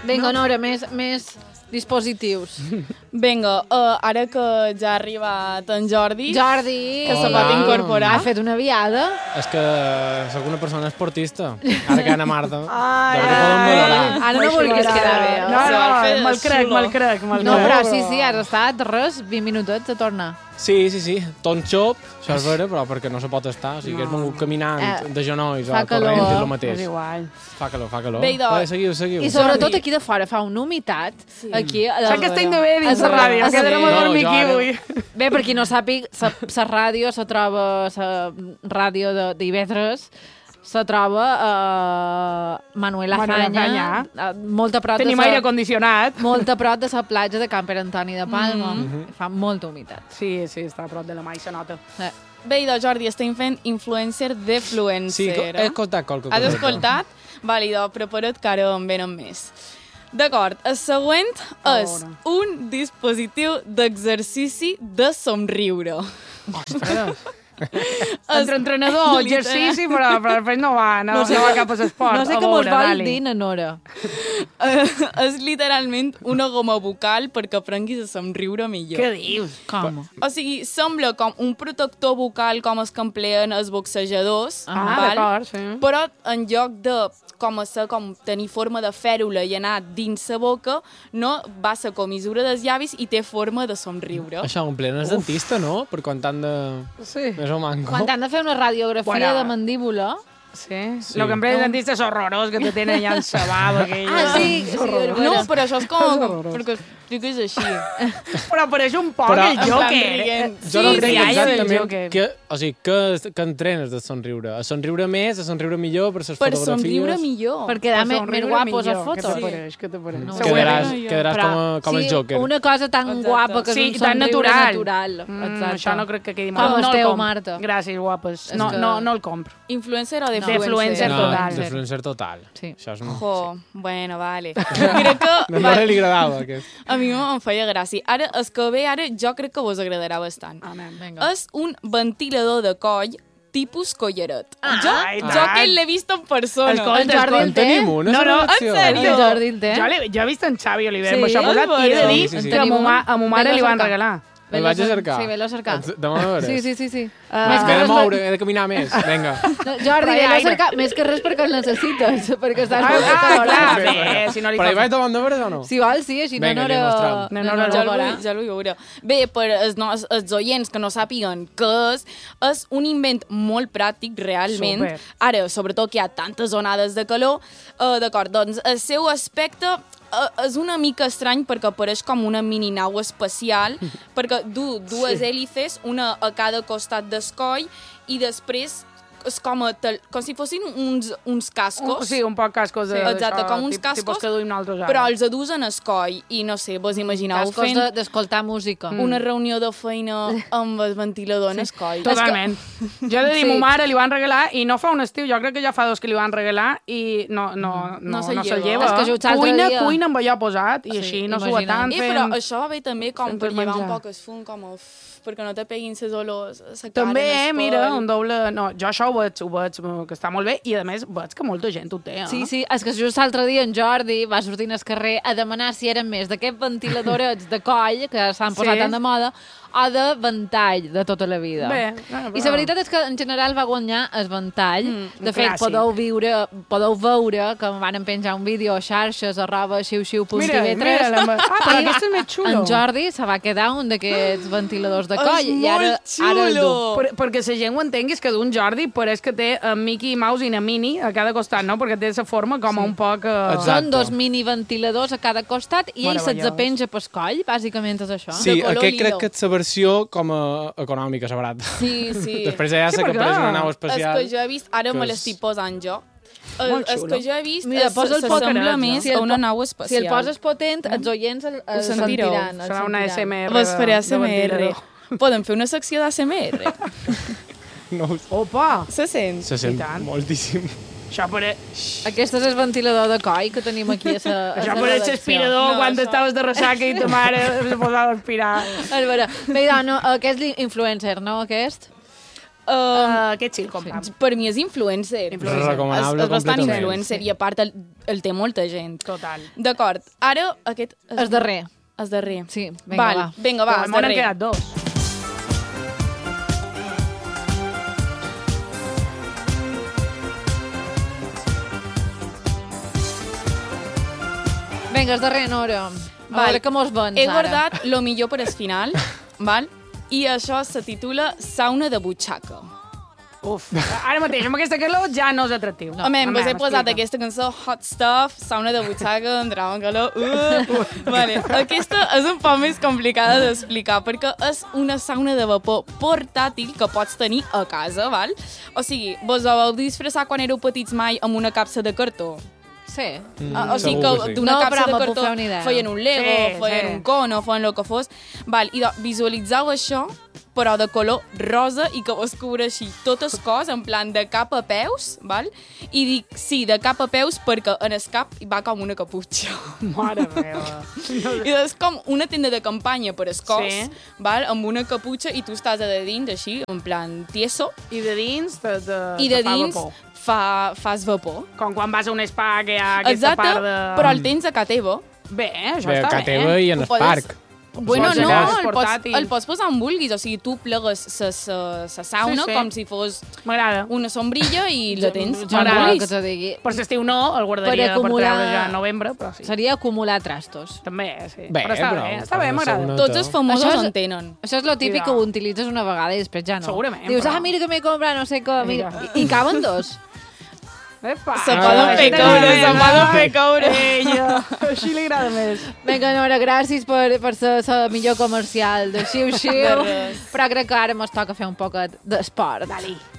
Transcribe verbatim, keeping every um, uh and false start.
Vinga, Nora, més, més dispositius. Vinga, uh, ara que ja ha arribat en Jordi... Jordi! Que se pot incorporar. Ha fet una viada. És que sóc una persona esportista. Ara que Anna Marta. Ai, de ai, ai, ara no vulguis quedar bé. No, no, me'l crec, me'l crec. No, però sí, sí, has estat res, vint minutets a tornar. Sí, sí, sí. Ton xop, això és vera, però perquè no se pot estar. O sigui, que has vengut caminant Eh, de genolls o fa corrent, calor. és el mateix. És igual. Fa calor, fa calor. Bé, idò. Vale, seguiu, seguiu. I sobretot aquí de fora fa una humitat. Sí. Aquí, Saps que estic de bé dins la ràdio, Sí. quedarem a No, dormir jo aquí ara- avui. Bé, per qui no sàpiga, la ràdio se troba, la ràdio de- d'Ivetres, se troba a Manuel Manuel Azaña, Azaña. a- molt a prop Tenim de aire sa, condicionat. molt a prop de la platja de Camper Antoni de Palma. Mm-hmm. Fa molta humitat. Sí, sí, està a prop de la mà i se nota. Eh. Bé, idò, Jordi, estem fent influencer Sí, defluencer. co- he escoltat qualque Has cosa. escoltat? Vale, idò, prepara't que ara en venen més. D'acord, el següent és veure. un dispositiu d'exercici de somriure. Ostres. Entre entrenador, exercici, però, però després no va, no, no, sé, no va cap a l'esport. No sé A què mos veure, vol dale. dir, na Nora. Eh, és literalment una goma bucal perquè aprenguis a somriure millor. Què dius? Com? O sigui, sembla com un protector bucal com els que empleen els boxejadors, Ah, val? d'acord, sí. Però en lloc de com a ser, com tenir forma de fèrula i anar dins la boca, no, va a la comissura dels llavis i té forma de somriure. Això ho emplen el dentista, no? Per quan t'han de... Sí. Més o manco. Quan t'han de fer una radiografia Bueno. de mandíbula... Sí. Sí. Lo que empresa el dentista és horrorós, que te tenen allà en sa bava. Aquella. Ah, sí, sí, és No, vera. però això és com... com perquè expliques així. Però pareix un poc Però- el En plan Joker. rient. Jo no Sí, entenc sí, ja, ja del exactament Joker. que, o sigui, que, que entrenes de somriure. A somriure més, a somriure millor per les Per fotografies. somriure millor. Per quedar Pues més, somriure més guapos millor. a fotos. Què te pareix? Què te pareix? No. Següent. Quedaràs, Següent. quedaràs com, a, com sí, el Joker. una cosa tan Exacte. guapa que és Sí, un tan somriure natural. natural. Mm, Exacte. això no crec que quedi Com mal. No, no esteu, el compro. Marta? Gràcies, guapes. És No, que- no, no el compro. Influencer o Defluencer defluencer? no, total. Defluencer total. Sí. Això és un... Jo, bueno, vale. Crec que... No, no li agradava, aquest. A mi em feia gràcia. Ara, el que ve ara, jo crec que vos agradarà bastant. Amen. Vinga. És un ventilador de coll tipus collaret. Ah, jo, i jo tant. que l'he vist en persona. Escolta, El Jordi escolta. el té? Tenim una No, no, selecció. en sèrio? El Jordi el té? Jo, l'he- jo he vist en Xavi Oliver, Sí? sí? això posat, i he de Bueno. dir Sí, sí, sí. que a mo, ma, a mo mare Ve-lo li van cercar. regalar. El vaig a cercar. Sí, ve-lo a cercar. Demà a veure. Sí, sí, sí. sí. Uh, Més que M'he de res moure, per- he de caminar més. Vinga. No, Jordi, Però ve-lo a aire. cercar, més que res perquè el necessites, perquè estàs Ah, molt ah, clar, acalorat. bé, si no li Però hi fa... vaig davant de veure o no? Si vols, sí, així Vinga, no li n'haurà... mostrem. No, no, no, no, Ja no, el, veurà. vull, ja el vull veure. Bé, per els, no, els, els oients que no sàpiguen què és, és un invent molt pràctic, realment. Super. Ara, sobretot que hi ha tantes onades de calor, uh, d'acord, doncs el seu aspecte uh, és una mica estrany perquè apareix com una mini nau espacial, perquè du dues Sí. hèlices, una a cada costat del coll, i després és com, a tel, com si fossin uns, uns cascos. Un, sí, un poc cascos de... Sí, exacte, d'això, com uns tip- cascos, tipus que duim nosaltres ara. però els adusen al coll, i no sé, vos imagineu Cascos fent de- d'escoltar música. una reunió de feina amb el ventilador en el coll. Totalment. Jo he de dir, Sí. sí. ma mare li van regalar i no fa un estiu, jo crec que ja fa dos que li van regalar i no, no, no, No no se'l se'l lleva. lleva. És que jo l'altre cuina, dia- cuina amb allò posat i Sí, així no sua imagina't. tant Eh, fent... però això va bé també com fent per el llevar un menjar. poc el fum, com el... f- perquè no te peguin les olors a la cara. També, en el eh, mira, coll. un doble... No, jo això ho veig, ho veig que està molt bé i, a més, veig que molta gent ho té, eh? Sí, sí, és que just l'altre dia en Jordi va sortir al carrer a demanar si eren més d'aquests ventiladorets de coll que s'han posat Sí. tan de moda o de ventall de tota la vida. Bé, eh, I la veritat és que en general va guanyar el ventall. Mm, de un fet, clàssic. podeu, viure, podeu veure que em van penjar un vídeo a xarxes arroba xiu-xiu punt Mira, tv mira, tres. la... ah, però aquest és més xulo. En Jordi se va quedar un d'aquests ventiladors de És coll i ara, molt ara el du. xulo! Per, perquè la gent ho entengui és que d'un Jordi pareix que té en Mickey Mouse i una Mini a cada costat, no? Perquè té la forma com sí. un poc... Uh... Exacte. Són dos mini ventiladors a cada costat i ell se'ls Meravellós. penja pel coll, bàsicament és això. Sí, De color aquest crec lido. que és la versió com a econòmica, la barata. Sí, sí. Després ja Sí, sé que per què? apareix una nau El espacial. que jo he vist, ara que me és- l'estic posant jo. El, Molt el xulo. que jo he vist Mira, és- posa'l potent, s'assembla eh? més Si el a una po- nau Si espacial. el poses potent, els oients el, el sentireu. sentiran. el Serà una A S M sentiran. R. Vos faré de- A S M de R. ventilador. Podem fer una secció d'A S M R? No, ho- Opa! Se sent? se sent I tant. moltíssim. Això pareix... Aquest és el ventilador de coll que tenim aquí a la Això pareix aspirador No, quan això- estaves de ressaca i ta mare es posava a aspirar. A veure, bé, no, aquest és l'influencer, no, aquest? Uh, Uh, aquest sí, el compram. per mi és influencer. Influencer. Recomanable És, és bastant completament. influencer i a part el, el té molta gent. Total. D'acord, ara aquest... El darrer. El darrer. Sí, vinga, Val, va. Vinga, va, Però el m'han darrer. quedat dos. Vinga, el darrer, Nora. A Val. veure què mos vens, He ara. guardat lo millor per al final, val? I això se titula Sauna de butxaca. Uf, ara mateix, amb aquesta calor ja no és atractiu. No, Home, vos he posat explica. aquesta cançó Hot Stuff, sauna de butxaca, entrava en calor. Uh. Vale. Aquesta és un poc més complicada d'explicar perquè és una sauna de vapor portàtil que pots tenir a casa, val? O sigui, vos ho vau disfressar quan éreu petits mai amb una capsa de cartó? Sí. Mm, Ah, o sigui segur que que sí. d'una No, capsa però de me'n puc cartó fer una idea. feien un Lego, Sí, feien sí. un cono, feien el que fos. Val, i de, visualitzeu això, però de color rosa i que vos cobreixi tot el cos, en plan de cap a peus, val? I dic sí, de cap a peus perquè en el cap hi va com una caputxa. Mare meva. I és com una tenda de campanya per el cos, Sí. val? Amb una caputxa i tu estàs a de dins així, en plan tieso, I de dins te, te, i de te fa dins vapor. fa, fas vapor. Com quan vas a un spa que hi ha aquesta Exacte, part de... però el tens a ca teva. Bé, això Bé, està que bé. teva i en Ho el podes- parc. Bueno, Pots no, anar el pots, portàtil. el pots posar on vulguis, o sigui, tu plegues sa, sa, sa sauna Sí, sí. com si fos M'agrada. una sombrilla i la tens Jo on no vol vulguis. que te digui. Per l'estiu no, el guardaria Per per, acumular- treure ja a novembre, però sí. Seria acumular trastos. També, sí. Bé, però està però bé, està bé, fas una m'agrada. sauna. Tots els famosos Això és- en tenen. Això és lo típic Mira. que ho utilitzes una vegada i després ja no. Segurament, Dius, però- ah, mira que m'he comprat no sé què. Mira. Mira. I, I caben dos. Epa, Se Ah, poden fer està caure, bé, se no? poden fer caure. Ella, així li agrada més. Vinga, Nora, gràcies per, per ser la millor comercial de xiu-xiu. De res. Però crec que ara mos toca fer un poc d'esport. Dali.